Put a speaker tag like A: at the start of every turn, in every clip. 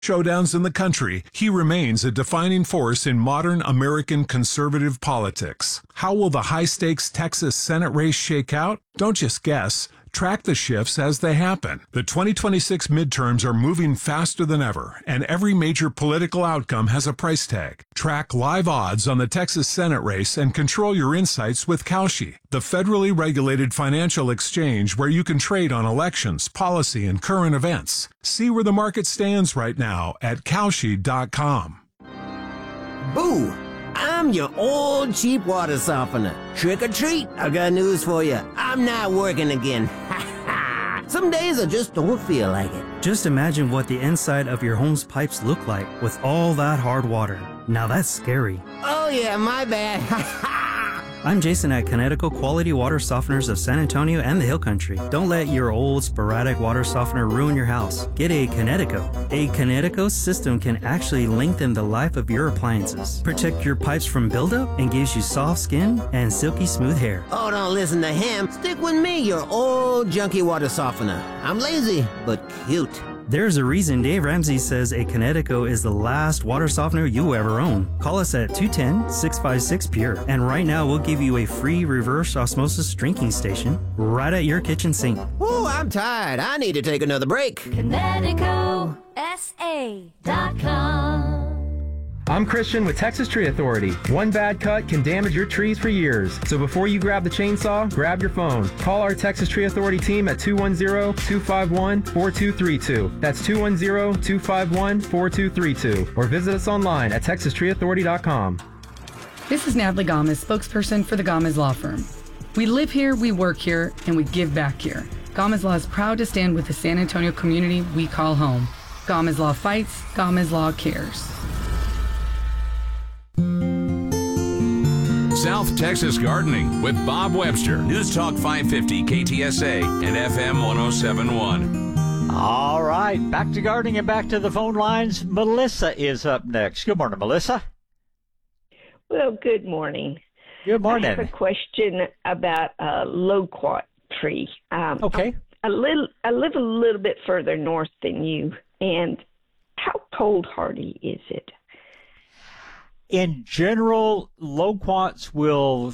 A: showdowns in the country, he remains a defining force in modern American conservative politics. How will the high-stakes Texas Senate race shake out? Don't just guess. Track the shifts as they happen. The 2026 midterms are moving faster than ever, and every major political outcome has a price tag. Track live odds on the Texas Senate race and control your insights with Kalshi, the federally regulated financial exchange where you can trade on elections, policy, and current events. See where the market stands right now at Kalshi.com.
B: Boo! I'm your old cheap water softener. Trick or treat, I got news for you. I'm not working again. Some days I just don't feel like it.
C: Just imagine what the inside of your home's pipes look like with all that hard water. Now that's scary.
B: Oh yeah, my bad.
C: I'm Jason at Connecticut Quality Water Softeners of San Antonio and the Hill Country. Don't let your old sporadic water softener ruin your house. Get a Connecticut. A Connecticut system can actually lengthen the life of your appliances, protect your pipes from buildup, and gives you soft skin and silky smooth hair.
B: Oh, don't listen to him. Stick with me, your old junky water softener. I'm lazy, but cute.
C: There's a reason Dave Ramsey says a Connecticut is the last water softener you ever own. Call us at 210-656-PURE. And right now, we'll give you a free reverse osmosis drinking station right at your kitchen sink.
B: Ooh, I'm tired. I need to take another break.
D: ConnecticutSA.com.
E: I'm Christian with Texas Tree Authority. One bad cut can damage your trees for years. So before you grab the chainsaw, grab your phone. Call our Texas Tree Authority team at 210-251-4232. That's 210-251-4232. Or visit us online at texastreeauthority.com.
F: This is Natalie Gomez, spokesperson for the Gomez Law Firm. We live here, we work here, and we give back here. Gomez Law is proud to stand with the San Antonio community we call home. Gomez Law fights, Gomez Law cares.
G: South Texas Gardening with Bob Webster. News Talk 550 KTSA and FM 1071.
H: All right, back to gardening and back to the phone lines. Melissa is up next. Good morning, Melissa.
I: Well, good morning.
H: Good morning.
I: I have a question about a loquat tree.
H: Okay.
I: I live a little bit further north than you, and how cold hardy is it?
H: In general, loquats will.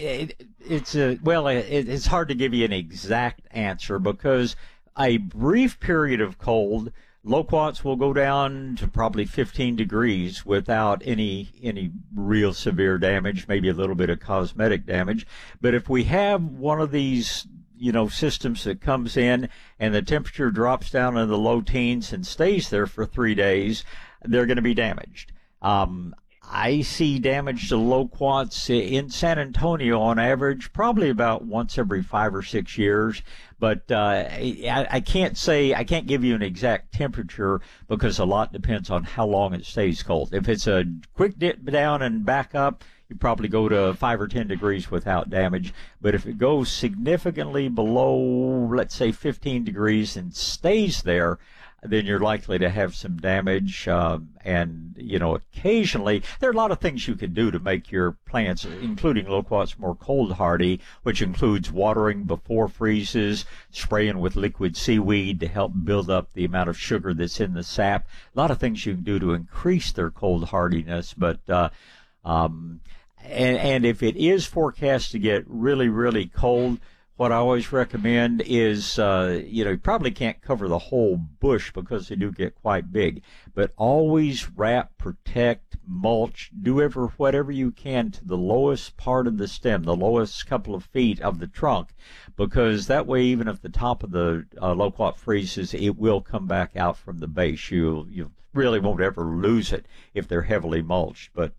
H: It's hard to give you an exact answer because a brief period of cold, loquats will go down to probably 15 degrees without any real severe damage, maybe a little bit of cosmetic damage. But if we have one of these, systems that comes in and the temperature drops down in the low teens and stays there for 3 days, they're going to be damaged. I see damage to loquats in San Antonio on average probably about once every 5 or 6 years. But I can't give you an exact temperature because a lot depends on how long it stays cold. If it's a quick dip down and back up, you probably go to 5 or 10 degrees without damage. But if it goes significantly below, let's say 15 degrees and stays there, then you're likely to have some damage. Occasionally, there are a lot of things you can do to make your plants, including loquats, more cold hardy, which includes watering before freezes, spraying with liquid seaweed to help build up the amount of sugar that's in the sap. A lot of things you can do to increase their cold hardiness, but and if it is forecast to get really, really cold, what I always recommend is, you probably can't cover the whole bush because they do get quite big, but always wrap, protect, mulch, do whatever you can to the lowest part of the stem, the lowest couple of feet of the trunk, because that way, even if the top of the loquat freezes, it will come back out from the base. You really won't ever lose it if they're heavily mulched, but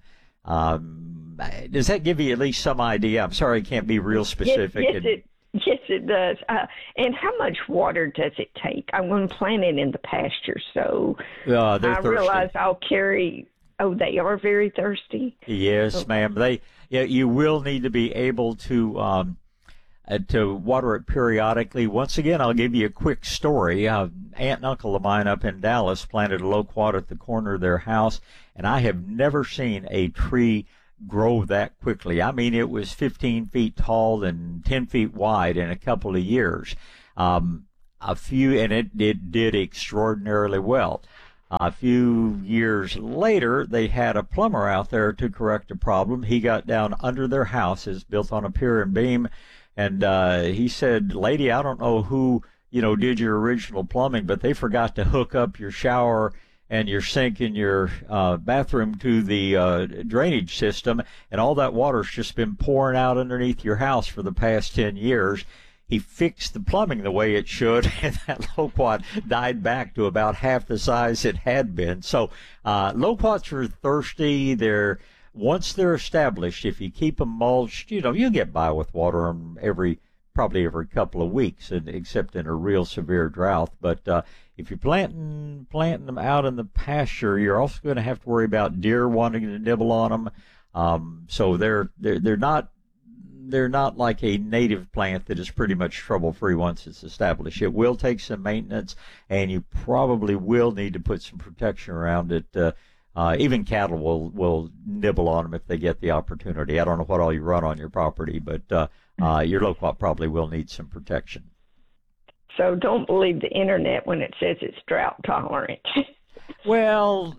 H: does that give you at least some idea? I'm sorry I can't be real specific.
I: Yes, it does. And how much water does it take? I'm going to plant it in the pasture, so
H: they're thirsty.
I: Realize I'll carry. Oh, they are very thirsty?
H: Yes, ma'am. You will need to be able to water it periodically. Once again, I'll give you a quick story. Aunt and uncle of mine up in Dallas planted a loquat at the corner of their house, and I have never seen a tree grow that quickly. I mean, it was 15 feet tall and 10 feet wide in a couple of years. And it did extraordinarily well. A few years later, they had a plumber out there to correct a problem. He got down under their house, is built on a pier and beam, and he said, "Lady, I don't know who did your original plumbing, but they forgot to hook up your shower and your sink in your bathroom to the drainage system, and all that water's just been pouring out underneath your house for the past 10 years. He fixed the plumbing the way it should, and that loquat died back to about half the size it had been. So loquats are thirsty. Once they're established, if you keep them mulched, you'll get by with water them probably every couple of weeks, except in a real severe drought. But if you're planting them out in the pasture, you're also going to have to worry about deer wanting to nibble on them. So they're not like a native plant that is pretty much trouble-free once it's established. It will take some maintenance, and you probably will need to put some protection around it. Even cattle will nibble on them if they get the opportunity. I don't know what all you run on your property, but your loquat probably will need some protection.
I: So don't believe the internet when it says it's drought tolerant.
H: Well,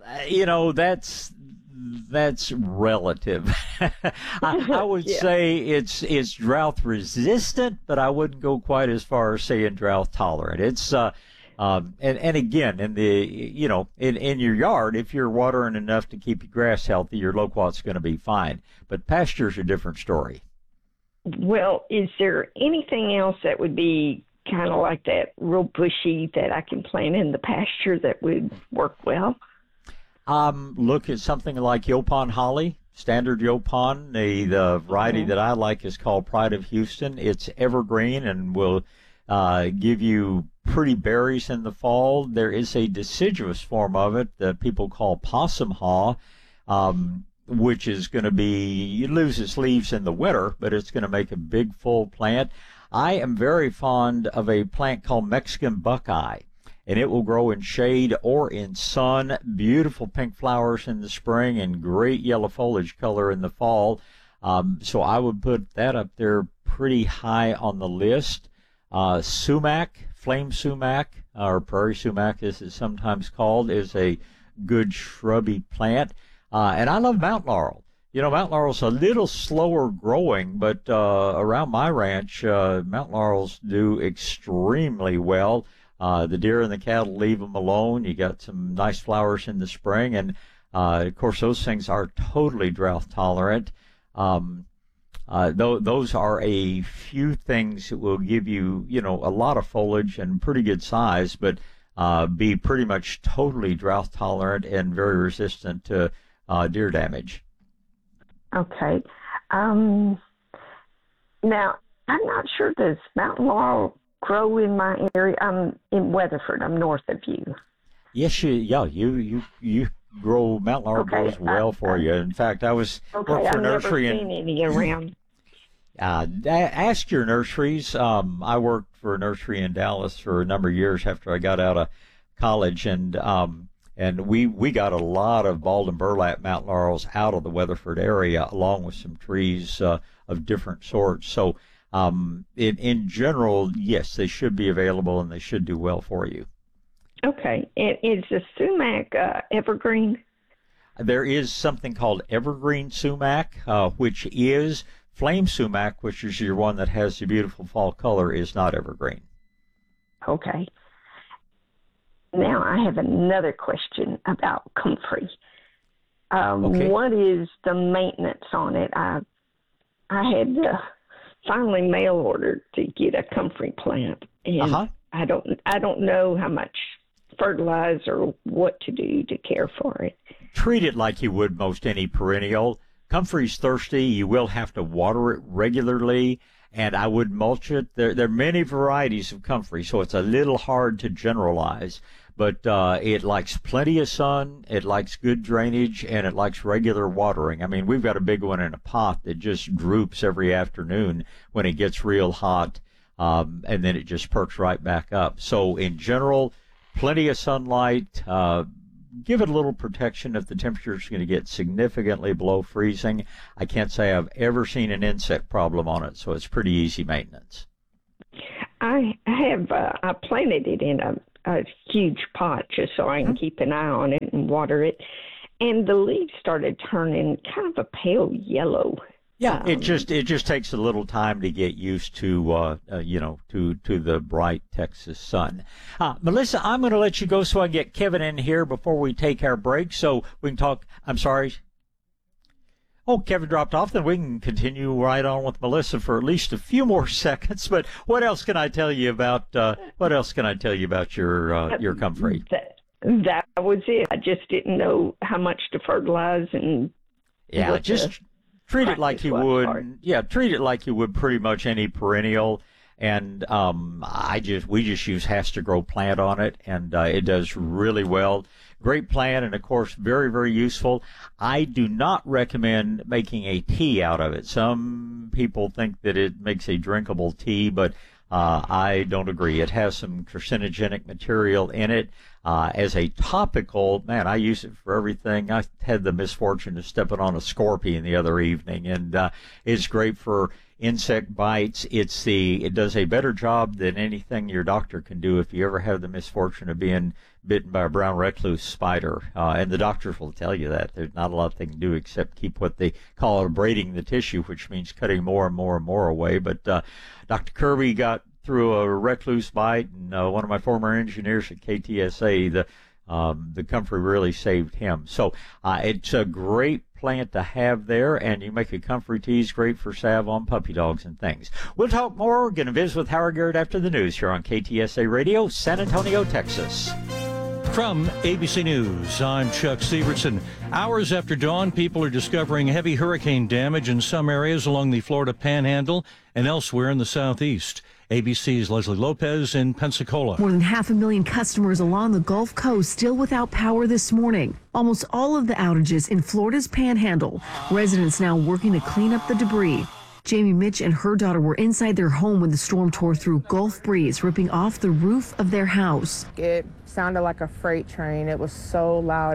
H: that's relative. I would say it's drought resistant, but I wouldn't go quite as far as saying drought tolerant. It's and again, in your yard, if you're watering enough to keep your grass healthy, your loquat's going to be fine. But pasture's a different story.
I: Well, is there anything else that would be kind of like that, real bushy, that I can plant in the pasture that would work well?
H: Look at something like Yaupon holly, standard Yaupon. The variety that I like is called Pride of Houston. It's evergreen and will give you pretty berries in the fall. There is a deciduous form of it that people call possum haw, which is going to it loses leaves in the winter, but it's going to make a big full plant. I am very fond of a plant called Mexican buckeye, and it will grow in shade or in sun. Beautiful pink flowers in the spring and great yellow foliage color in the fall. So I would put that up there pretty high on the list. Sumac, flame sumac, or prairie sumac as it's sometimes called, is a good shrubby plant. And I love mountain laurel. Mountain laurel's a little slower growing, but around my ranch, mountain laurels do extremely well. The deer and the cattle leave them alone. You got some nice flowers in the spring, and of course those things are totally drought tolerant. Those are a few things that will give you, a lot of foliage and pretty good size, but be pretty much totally drought tolerant and very resistant to deer damage.
I: Okay. Now, I'm not sure, does mountain laurel grow in my area? I'm in Weatherford. I'm north of you.
H: Yes, you grow mountain laurel grows well for you. In fact, I was worked for a nursery.
I: I've never seen any around.
H: Ask your nurseries. I worked for a nursery in Dallas for a number of years after I got out of college, and we got a lot of bald and burlap mountain laurels out of the Weatherford area, along with some trees of different sorts. So in general, yes, they should be available and they should do well for you.
I: Okay. And is the sumac evergreen?
H: There is something called evergreen sumac, which is flame sumac, which is your one that has the beautiful fall color, is not evergreen.
I: Okay. Now I have another question about comfrey.
H: Okay.
I: What is the maintenance on it? I had finally mail ordered to get a comfrey plant, and I don't know how much fertilizer or what to do to care for it.
H: Treat it like you would most any perennial. Comfrey's thirsty. You will have to water it regularly, and I would mulch it. There are many varieties of comfrey, so it's a little hard to generalize. But it likes plenty of sun, it likes good drainage, and it likes regular watering. I mean, we've got a big one in a pot that just droops every afternoon when it gets real hot, and then it just perks right back up. So in general, plenty of sunlight. Give it a little protection if the temperature is going to get significantly below freezing. I can't say I've ever seen an insect problem on it, so it's pretty easy maintenance.
I: I planted it in a a huge pot just so I can keep an eye on it and water it. And the leaves started turning kind of a pale yellow.
H: Yeah, it just takes a little time to get used to to the bright Texas sun. Melissa, I'm going to let you go so I can get Kevin in here before we take our break, so we can talk. I'm sorry. Oh, Kevin dropped off. Then we can continue right on with Melissa for at least a few more seconds. But what else can I tell you about? Your comfrey?
I: That was it. I just didn't know how much to fertilize and
H: just treat it like you would. Yeah, treat it like you would pretty much any perennial. And we just use Has to Grow Plant on it, and it does really well. Great plant, and of course very, very useful. I do not recommend making a tea out of it. Some people think that it makes a drinkable tea, but I don't agree. It has some carcinogenic material in it. As a topical, man, I use it for everything. I had the misfortune of stepping on a scorpion the other evening, and it's great for insect bites. It does a better job than anything your doctor can do if you ever have the misfortune of being bitten by a brown recluse spider. And the doctors will tell you that. There's not a lot they can do except keep what they call abrading the tissue, which means cutting more and more and more away. But Dr. Kirby got through a recluse bite, and one of my former engineers at KTSA, the comfrey really saved him. So it's a great plant to have there, and you make a comfrey teas great for salve on puppy dogs and things. We'll talk more. We're going to visit with Howard Garrett after the news here on KTSA Radio, San Antonio, Texas.
J: From ABC News, I'm Chuck Severson. Hours after dawn, people are discovering heavy hurricane damage in some areas along the Florida Panhandle and elsewhere in the southeast. ABC's Leslie Lopez in Pensacola.
K: More than 500,000 customers along the Gulf Coast still without power this morning. Almost all of the outages in Florida's Panhandle. Residents now working to clean up the debris. Jamie Mitch and her daughter were inside their home when the storm tore through Gulf breeze, ripping off the roof of their house.
L: It sounded like a freight train. It was so loud.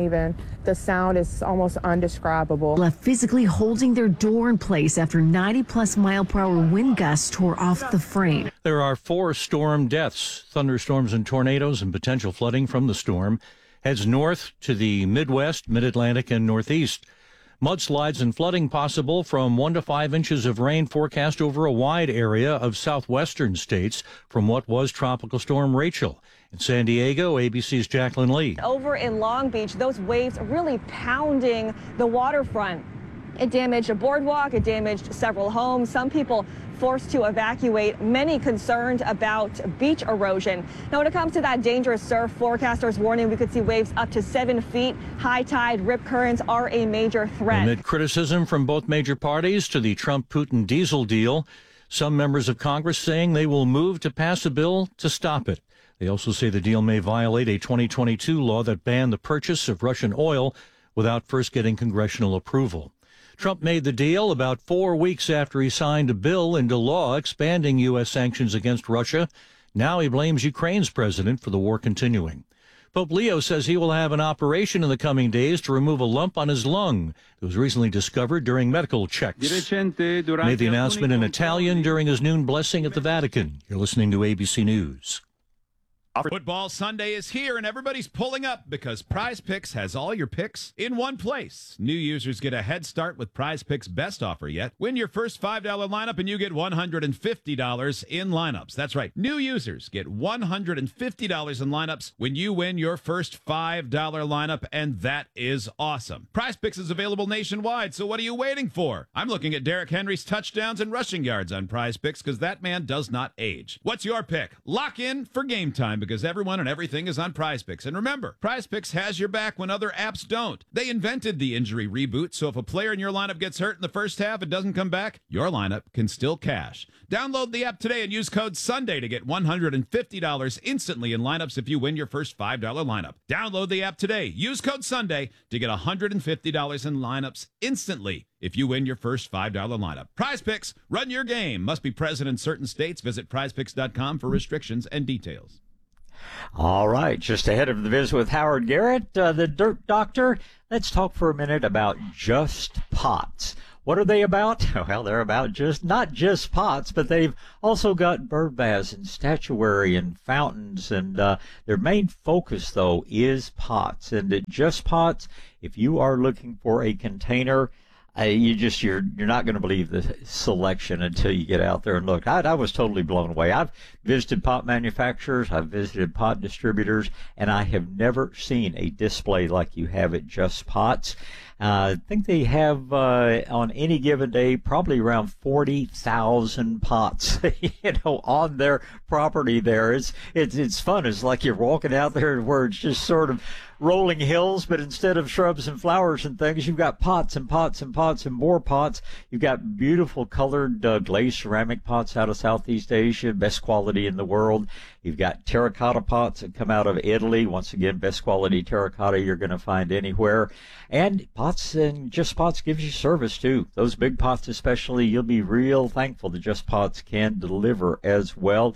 L: The sound is almost undescribable.
K: Left physically holding their door in place after 90-plus mile-per-hour wind gusts tore off the frame.
J: There are 4 storm deaths. Thunderstorms and tornadoes and potential flooding from the storm heads north to the Midwest, Mid-Atlantic, and Northeast. Mudslides and flooding possible from 1 to 5 inches of rain forecast over a wide area of southwestern states from what was Tropical Storm Rachel. In San Diego, ABC's Jacqueline Lee.
M: Over in Long Beach, those waves really pounding the waterfront. It damaged a boardwalk, it damaged several homes. Some people forced to evacuate, many concerned about beach erosion. Now, when it comes to that dangerous surf, forecasters warning we could see waves up to 7 feet. High tide, rip currents are a major threat.
J: Amid criticism from both major parties to the Trump-Putin diesel deal, some members of Congress saying they will move to pass a bill to stop it. They also say the deal may violate a 2022 law that banned the purchase of Russian oil without first getting congressional approval. Trump made the deal about 4 weeks after he signed a bill into law expanding U.S. sanctions against Russia. Now he blames Ukraine's president for the war continuing. Pope Leo says he will have an operation in the coming days to remove a lump on his lung that was recently discovered during medical checks. Made the announcement in Italian during his noon blessing at the Vatican. You're listening to ABC News.
N: Football Sunday is here, and everybody's pulling up because Prize Picks has all your picks in one place. New users get a head start with Prize Picks' best offer yet. Win your first $5 lineup, and you get $150 in lineups. That's right. New users get $150 in lineups when you win your first $5 lineup, and that is awesome. Prize Picks is available nationwide, so what are you waiting for? I'm looking at Derrick Henry's touchdowns and rushing yards on Prize Picks because that man does not age. What's your pick? Lock in for game time, because everyone and everything is on Prize Picks. And remember, Prize Picks has your back when other apps don't. They invented the injury reboot, so if a player in your lineup gets hurt in the first half and doesn't come back, your lineup can still cash. Download the app today and use code SUNDAY to get $150 instantly in lineups if you win your first $5 lineup. Download the app today. Use code SUNDAY to get $150 in lineups instantly if you win your first $5 lineup. Prize Picks, run your game. Must be present in certain states. Visit prizepicks.com for restrictions and details.
H: All right, just ahead of the visit with Howard Garrett, the Dirt Doctor, let's talk for a minute about Just Pots. What are they about? Well, they're about not just pots, but they've also got bird baths and statuary and fountains. And their main focus, though, is pots. And at Just Pots, if you are looking for a container, you're not going to believe the selection until you get out there and look. I was totally blown away. I've visited pot manufacturers, I've visited pot distributors, and I have never seen a display like you have at Just Pots. I think they have on any given day probably around 40,000 pots, on their property there. It's fun. It's like you're walking out there where it's just sort of rolling hills, but instead of shrubs and flowers and things, you've got pots and pots and pots and more pots. You've got beautiful colored glazed ceramic pots out of Southeast Asia, best quality in the world. You've got terracotta pots that come out of Italy. Once again, best quality terracotta you're going to find anywhere. And pots and Just Pots gives you service too. Those big pots especially, you'll be real thankful that Just Pots can deliver as well.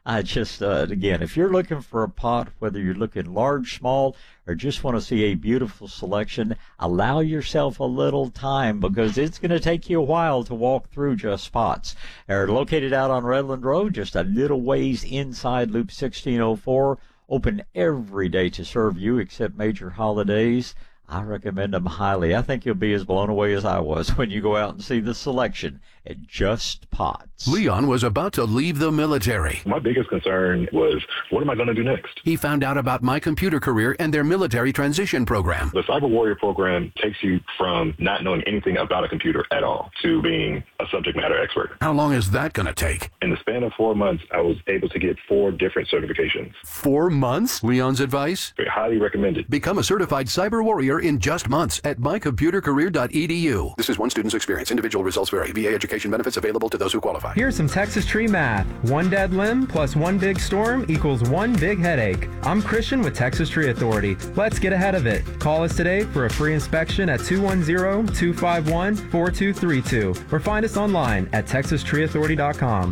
H: Again, if you're looking for a pot, whether you're looking large, small, or just want to see a beautiful selection, allow yourself a little time because it's going to take you a while to walk through Just Pots. They're located out on Redland Road, just a little ways inside Loop 1604. Open every day to serve you except major holidays. I recommend them highly. I think you'll be as blown away as I was when you go out and see the selection at Just Pots.
O: Leon was about to leave the military.
P: My biggest concern was, what am I going to do next?
O: He found out about My Computer Career and their military transition program.
P: The Cyber Warrior program takes you from not knowing anything about a computer at all to being a subject matter expert.
O: How long is that going to take?
P: In the span of 4 months, I was able to get 4 different certifications.
O: 4 months? Leon's advice?
P: Very highly recommended.
O: Become a certified cyber warrior in just months at mycomputercareer.edu. This is one student's experience. Individual results vary. VA education benefits available to those who qualify.
E: Here's some Texas tree math. One dead limb plus one big storm equals one big headache. I'm Christian with Texas Tree Authority. Let's get ahead of it. Call us today for a free inspection at 210-251-4232 or find us online at texastreeauthority.com.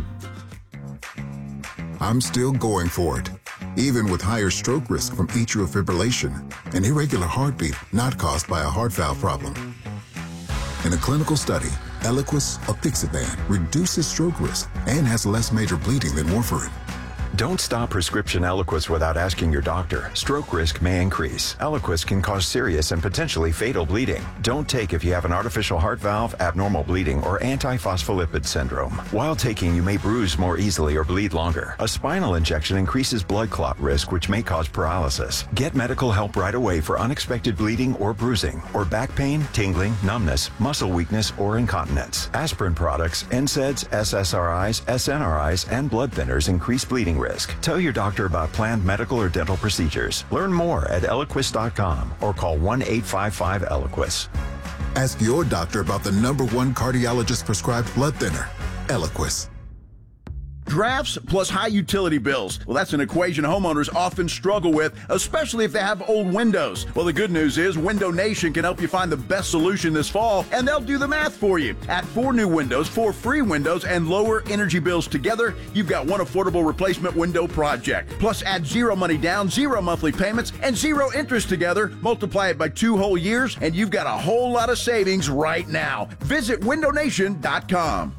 Q: I'm still going for it, even with higher stroke risk from atrial fibrillation, an irregular heartbeat not caused by a heart valve problem. In a clinical study, Eliquis apixaban reduces stroke risk and has less major bleeding than warfarin.
R: Don't stop prescription Eliquis without asking your doctor. Stroke risk may increase. Eliquis can cause serious and potentially fatal bleeding. Don't take if you have an artificial heart valve, abnormal bleeding, or antiphospholipid syndrome. While taking, you may bruise more easily or bleed longer. A spinal injection increases blood clot risk, which may cause paralysis. Get medical help right away for unexpected bleeding or bruising, or back pain, tingling, numbness, muscle weakness, or incontinence. Aspirin products, NSAIDs, SSRIs, SNRIs, and blood thinners increase bleeding risk. Tell your doctor about planned medical or dental procedures. Learn more at Eliquis.com or call 1-855-ELIQUIS.
Q: Ask your doctor about the #1 cardiologist prescribed blood thinner, Eliquis.
S: Drafts plus high utility bills. Well, that's an equation homeowners often struggle with, especially if they have old windows. Well, the good news is Window Nation can help you find the best solution this fall, and they'll do the math for you. Add 4 new windows, 4 free windows, and lower energy bills together, you've got one affordable replacement window project. Plus, add 0 money down, 0 monthly payments, and 0 interest together. Multiply it by 2 whole years, and you've got a whole lot of savings right now. Visit windownation.com.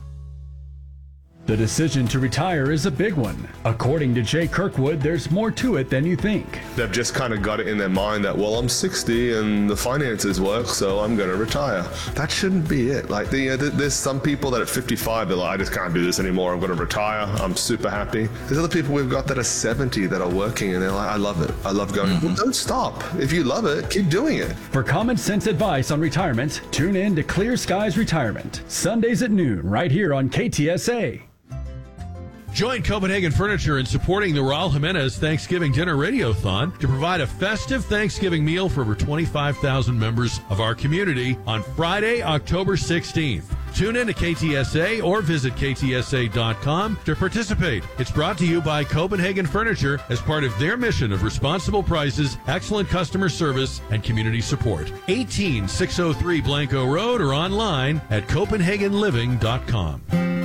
T: The decision to retire is a big one. According to Jay Kirkwood, there's more to it than you think.
U: They've just kind of got it in their mind that, well, I'm 60 and the finances work, so I'm going to retire. That shouldn't be it. Like, there's some people that at 55, they're like, I just can't do this anymore. I'm going to retire. I'm super happy. There's other people we've got that are 70 that are working and they're like, I love it. I love going. Well, don't stop. If you love it, keep doing it.
T: For common sense advice on retirement, tune in to Clear Skies Retirement, Sundays at noon, right here on KTSA.
V: Join Copenhagen Furniture in supporting the Raul Jimenez Thanksgiving Dinner Radiothon to provide a festive Thanksgiving meal for over 25,000 members of our community on Friday, October 16th. Tune in to KTSA or visit ktsa.com to participate. It's brought to you by Copenhagen Furniture as part of their mission of responsible prices, excellent customer service, and community support. 18603 Blanco Road or online at copenhagenliving.com.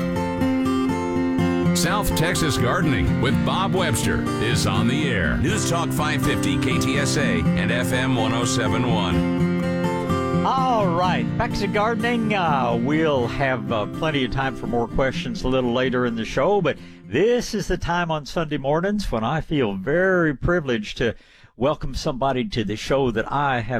G: South Texas Gardening with Bob Webster is on the air. News Talk 550 KTSA and FM 1071.
H: All right, back to gardening. We'll have plenty of time for more questions a little later in the show, but this is the time on Sunday mornings when I feel very privileged to welcome somebody to the show that I have